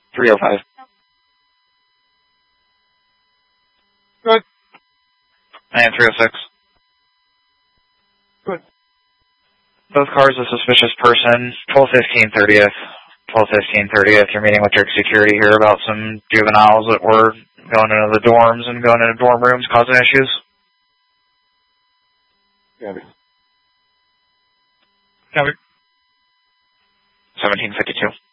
305. Good. And 306. Good. Both cars a suspicious person. 1215 30th. 1215 30th. You're meeting with District Security here about some juveniles that were going into the dorms and going into dorm rooms causing issues. Copy. Copy. 1752.